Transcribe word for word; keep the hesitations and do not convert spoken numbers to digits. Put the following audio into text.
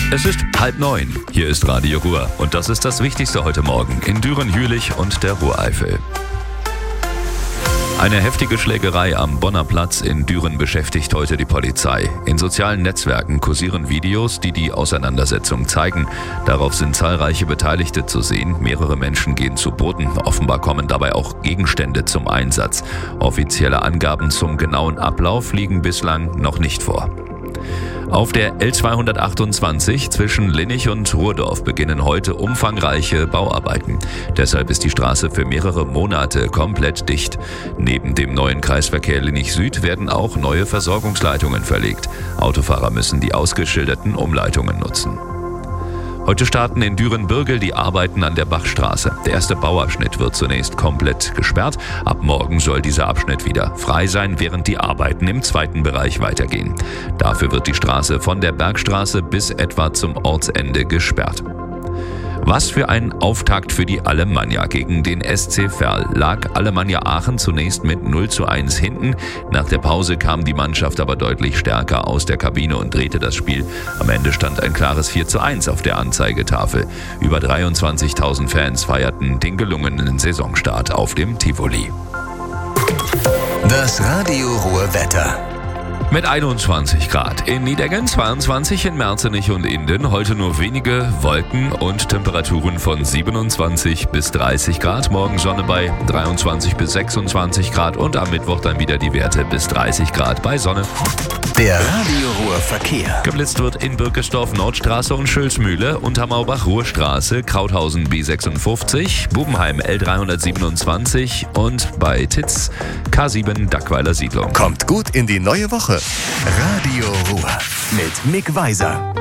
Es ist halb neun. Hier ist Radio Ruhr und das ist das Wichtigste heute Morgen in Düren-Jülich und der Ruhreifel. Eine heftige Schlägerei am Bonner Platz in Düren beschäftigt heute die Polizei. In sozialen Netzwerken kursieren Videos, die die Auseinandersetzung zeigen. Darauf sind zahlreiche Beteiligte zu sehen. Mehrere Menschen gehen zu Boden. Offenbar kommen dabei auch Gegenstände zum Einsatz. Offizielle Angaben zum genauen Ablauf liegen bislang noch nicht vor. Auf der L zweihundertachtundzwanzig zwischen Linnich und Ruhrdorf beginnen heute umfangreiche Bauarbeiten. Deshalb ist die Straße für mehrere Monate komplett dicht. Neben dem neuen Kreisverkehr Linnich Süd werden auch neue Versorgungsleitungen verlegt. Autofahrer müssen die ausgeschilderten Umleitungen nutzen. Heute starten in Düren-Bürgel die Arbeiten an der Bachstraße. Der erste Bauabschnitt wird zunächst komplett gesperrt. Ab morgen soll dieser Abschnitt wieder frei sein, während die Arbeiten im zweiten Bereich weitergehen. Dafür wird die Straße von der Bergstraße bis etwa zum Ortsende gesperrt. Was für ein Auftakt für die Alemannia. Gegen den S C Verl lag Alemannia Aachen zunächst mit null zu eins hinten. Nach der Pause kam die Mannschaft aber deutlich stärker aus der Kabine und drehte das Spiel. Am Ende stand ein klares vier zu eins auf der Anzeigetafel. Über dreiundzwanzigtausend Fans feierten den gelungenen Saisonstart auf dem Tivoli. Das Radio Ruhr Wetter. Mit einundzwanzig Grad in Nideggen, zweiundzwanzig in Merzenich und Inden. Heute nur wenige Wolken und Temperaturen von siebenundzwanzig bis dreißig Grad. Morgen Sonne bei dreiundzwanzig bis sechsundzwanzig Grad und am Mittwoch dann wieder die Werte bis dreißig Grad bei Sonne. Der Radio Ruhr Verkehr. Geblitzt wird in Birkesdorf Nordstraße und Schülsmühle, Untermaubach Ruhrstraße, Krauthausen B sechsundfünfzig, Bubenheim L dreihundertsiebenundzwanzig und bei Titz K sieben Dackweiler Siedlung. Kommt gut in die neue Woche. Radio Ruhr mit Mick Weiser.